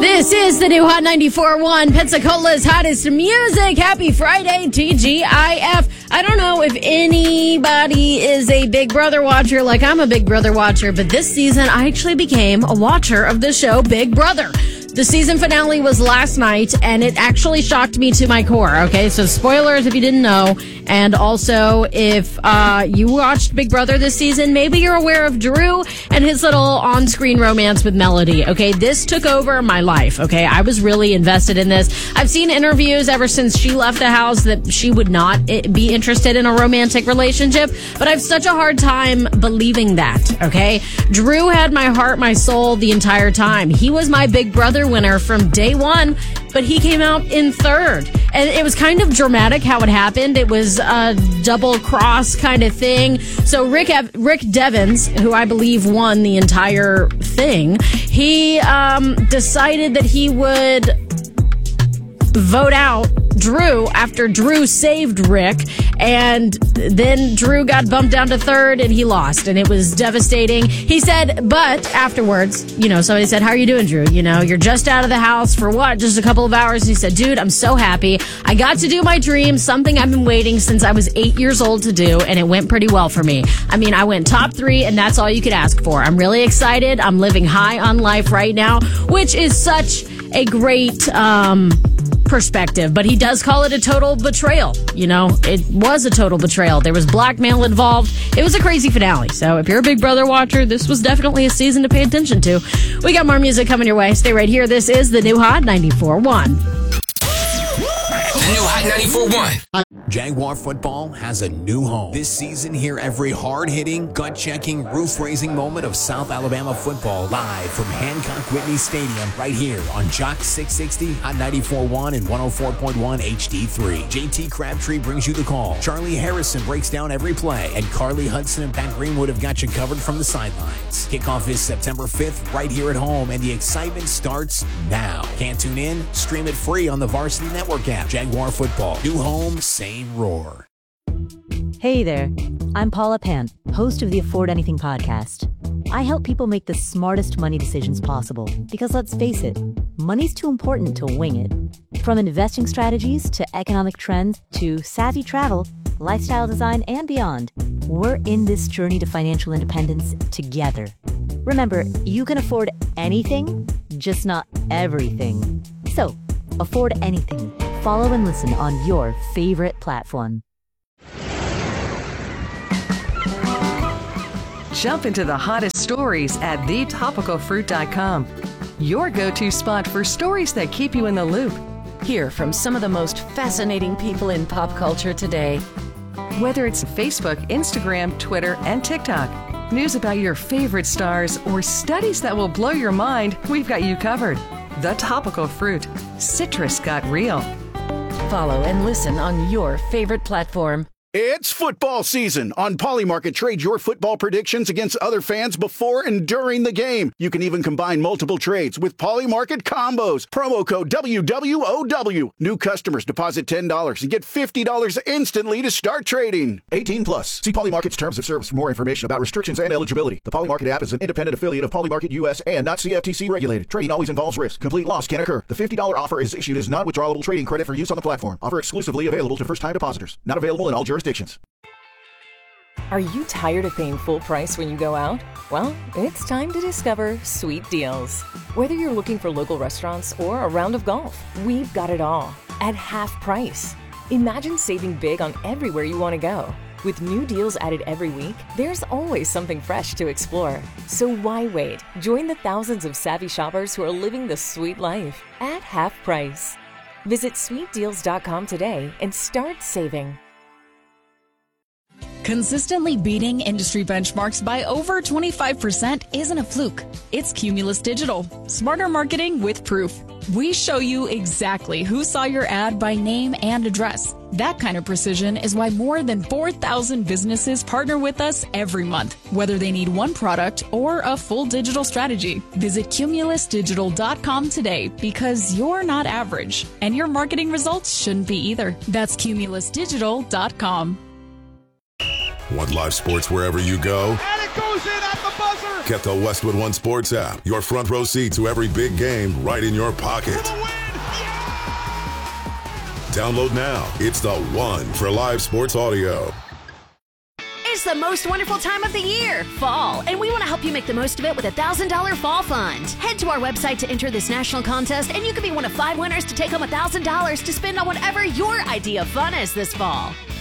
This is the new Hot 94.1, Pensacola's hottest music. Happy Friday, TGIF. I don't know if anybody is a Big Brother watcher like I'm a Big Brother watcher, but this season I actually became a watcher of the show Big Brother. The season finale was last night, and it actually shocked me to my core, okay? So spoilers if you didn't know. And also, if you watched Big Brother this season, maybe you're aware of Drew and his little on-screen romance with Melody, okay? This took over my life, okay? I was really invested in this. I've seen interviews ever since she left the house that she would not be interested in a romantic relationship, but I have such a hard time believing that, okay? Drew had my heart, my soul the entire time. He was my Big Brother winner from day one, but he came out in third. And it was kind of dramatic how it happened. It was a double cross kind of thing. So Rick Devens, who I believe won the entire thing, he decided that he would vote out Drew after Drew saved Rick, and then Drew got bumped down to third and he lost, and it was devastating. He said, but afterwards, somebody said, how are you doing, Drew? You're just out of the house for what? Just a couple of hours. And he said, dude, I'm so happy. I got to do my dream, something I've been waiting since I was 8 years old to do, and it went pretty well for me. I mean, I went top 3, and that's all you could ask for. I'm really excited. I'm living high on life right now, which is such a great perspective, but he does call it a total betrayal. It was a total betrayal. There was blackmail involved. It was a crazy finale. So if you're a Big Brother watcher, this was definitely a season to pay attention to. We got more music coming your way. Stay right here. This is the new Hot 94.1. The new Hot 94.1. Jaguar football has a new home. This season, hear every hard-hitting, gut-checking, roof-raising moment of South Alabama football live from Hancock Whitney Stadium right here on Jock 660, Hot 94.1 and 104.1 HD3. JT Crabtree brings you the call. Charlie Harrison breaks down every play, and Carly Hudson and Pat Greenwood have got you covered from the sidelines. Kickoff is September 5th right here at home, and the excitement starts now. Can't tune in? Stream it free on the Varsity Network app. Jaguar football. New home, same roar. Hey there, I'm Paula Pant, host of the Afford Anything podcast. I help people make the smartest money decisions possible because let's face it, money's too important to wing it. From investing strategies to economic trends to savvy travel, lifestyle design, and beyond, we're in this journey to financial independence together. Remember, you can afford anything, just not everything. So, afford anything. Follow and listen on your favorite platform. Jump into the hottest stories at thetopicalfruit.com. Your go-to spot for stories that keep you in the loop. Hear from some of the most fascinating people in pop culture today. Whether it's Facebook, Instagram, Twitter, and TikTok, news about your favorite stars, or studies that will blow your mind, we've got you covered. The Topical Fruit. Citrus got real. Follow and listen on your favorite platform. It's football season. On Polymarket, trade your football predictions against other fans before and during the game. You can even combine multiple trades with Polymarket combos. Promo code WWOW. New customers deposit $10 and get $50 instantly to start trading. 18 plus. See Polymarket's terms of service for more information about restrictions and eligibility. The Polymarket app is an independent affiliate of Polymarket US and not CFTC regulated. Trading always involves risk. Complete loss can occur. The $50 offer is issued as non-withdrawable trading credit for use on the platform. Offer exclusively available to first-time depositors. Not available in all jurisdictions. Are you tired of paying full price when you go out? Well, it's time to discover Sweet Deals. Whether you're looking for local restaurants or a round of golf, we've got it all at half price. Imagine saving big on everywhere you want to go. With new deals added every week, there's always something fresh to explore. So why wait? Join the thousands of savvy shoppers who are living the sweet life at half price. Visit sweetdeals.com today and start saving. Consistently beating industry benchmarks by over 25% isn't a fluke. It's Cumulus Digital. Smarter marketing with proof. We show you exactly who saw your ad by name and address. That kind of precision is why more than 4,000 businesses partner with us every month, whether they need one product or a full digital strategy. Visit cumulusdigital.com today because you're not average, and your marketing results shouldn't be either. That's cumulusdigital.com. Want live sports wherever you go? And it goes in at the buzzer! Get the Westwood One Sports app. Your front row seat to every big game right in your pocket. Download now. It's the one for live sports audio. It's the most wonderful time of the year, fall, and we want to help you make the most of it with a $1,000 fall fund. Head to our website to enter this national contest, and you could be one of 5 winners to take home $1,000 to spend on whatever your idea of fun is this fall.